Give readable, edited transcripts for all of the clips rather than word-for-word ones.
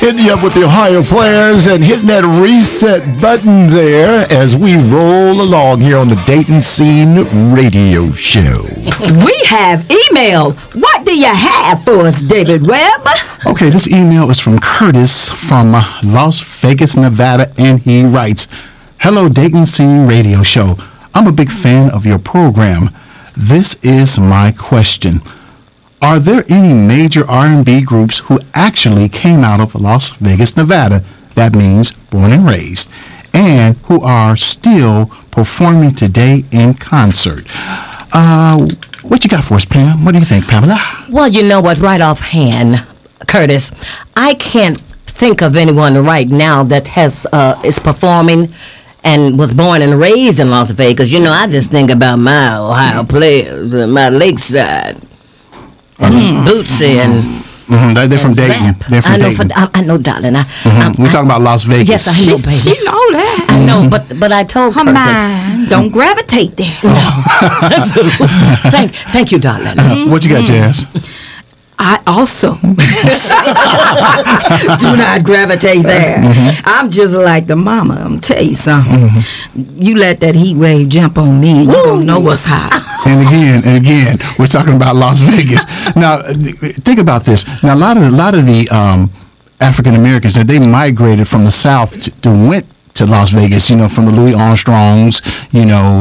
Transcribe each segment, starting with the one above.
hitting you up with the Ohio players and hitting that reset button there as we roll along here on the Dayton Scene Radio Show. We have email. What do you have for us, David Webb? Okay, this email is from Curtis from Las Vegas, Nevada, and he writes, "Hello, Dayton Scene Radio Show. I'm a big fan of your program. This is my question. Are there any major R&B groups who actually came out of Las Vegas, Nevada, that means born and raised, and who are still performing today in concert?" What you got for us, Pam? What do you think, Pamela? Well, you know what, right offhand, Curtis, I can't think of anyone right now that is performing and was born and raised in Las Vegas. You know, I just think about my Ohio players, my Lakeside, Bootsy, and they're from Dayton. They're from Dayton. I know, darling. We're talking about Las Vegas. Yes, I know, baby. She know that. I know, but I told her Curtis. mind don't gravitate there. Thank you, darling. What you got, Jazz? I also do not gravitate there. I'm just like the mama. I'm tell you something. You let that heat wave jump on me, and you don't know what's hot. And again, we're talking about Las Vegas. Now, think about this. Now, a lot of the African Americans that they migrated from the South went to Las Vegas, you know, from the Louis Armstrongs, you know,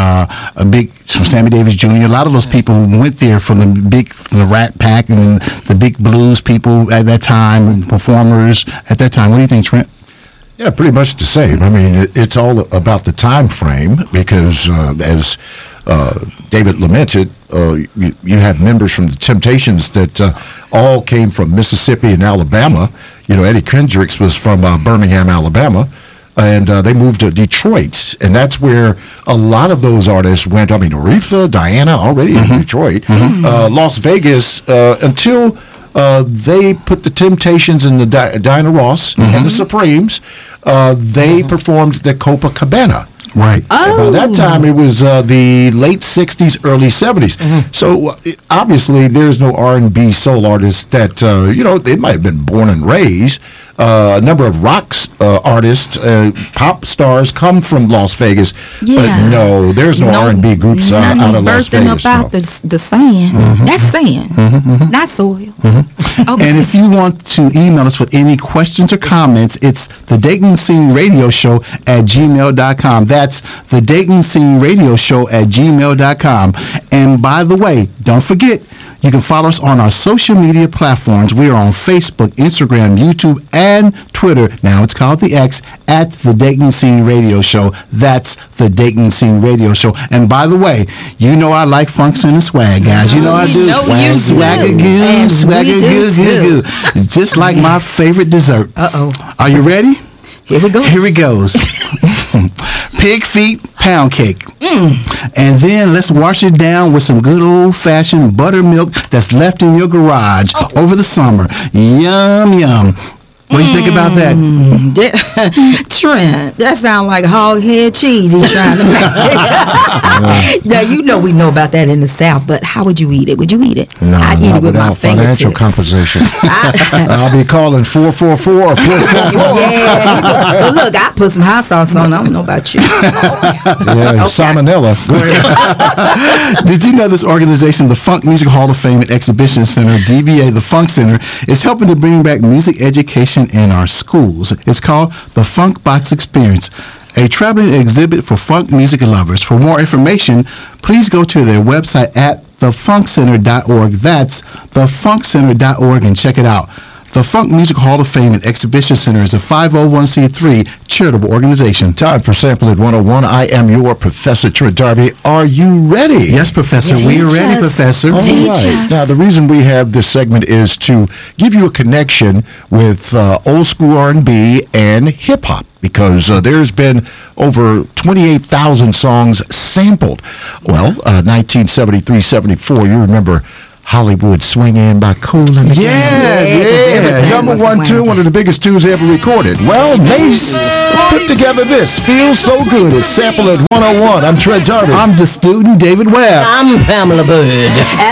from Sammy Davis Jr. A lot of those people who went there from the Rat Pack and the big blues people at that time, and performers at that time. What do you think, Trent? Yeah, pretty much the same. I mean, it's all about the time frame because as David lamented, you had members from the Temptations that all came from Mississippi and Alabama. You know, Eddie Kendricks was from Birmingham, Alabama. And they moved to Detroit, and that's where a lot of those artists went. I mean, Aretha, Diana, already in Detroit. Las Vegas, until they put the Temptations and the Diana Ross and the Supremes, they performed the Copacabana. Right. By that time, it was the late 60s, early 70s. So, obviously, there's no R&B soul artist that, you know, they might have been born and raised. A number of rock artists, pop stars come from Las Vegas. Yeah. But no, there's no R&B groups out of Las Vegas. About the sand. That's sand, not soil. Okay. And if you want to email us with any questions or comments, it's the Dayton Scene Radio Show at gmail.com. That's the Dayton Scene Radio Show at gmail.com. And by the way, don't forget, you can follow us on our social media platforms. We are on Facebook, Instagram, YouTube, and Twitter. Now it's called the X, at the Dayton Scene Radio Show. That's the Dayton Scene Radio Show. And by the way, you know I like funk and swag, guys. You know I do. Swag-a-goo, swag-a-goo. Just like my favorite dessert. Are you ready? Here we go. Here it goes. Pig feet pound cake. And then let's wash it down with some good old-fashioned buttermilk that's left in your garage over the summer. Yum, yum. What do you think about that? Trent, that sounds like hog head cheese he's trying to make. Now, you know we know about that in the South, but how would you eat it? Would you eat it? No, I'd eat it with my financial fingertips. composition. I'll be calling 444 or 444. Yeah, but look, I put some hot sauce on. I don't know about you. Yeah, salmonella. Go ahead. Did you know this organization, the Funk Music Hall of Fame and Exhibition Center, DBA, the Funk Center, is helping to bring back music education in our schools? It's called the Funk Box Experience, a traveling exhibit for funk music lovers. For more information, please go to their website at thefunkcenter.org. That's thefunkcenter.org, and check it out. The Funk Music Hall of Fame and Exhibition Center is a 501c3 charitable organization. Time for Sample It 101. I am your Professor Trent Darby. Are you ready? Yes, Professor. We are ready, Professor. All right. Now, the reason we have this segment is to give you a connection with old school R&B and hip-hop, because there's been over 28,000 songs sampled. Well, 1973-74, you remember Hollywood Swingin' by Kool and the Gang. Yeah. Number one tune, one of the biggest tunes ever recorded. Well, Mace put together this. Feels so good. It's Sample It 101. I'm Trent Darby. I'm the student, David Webb. I'm Pamela Bird.